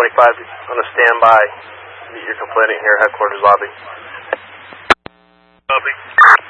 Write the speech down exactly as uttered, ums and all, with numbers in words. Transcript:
twenty-five on a standby. You're complaining here, headquarters lobby. Copy.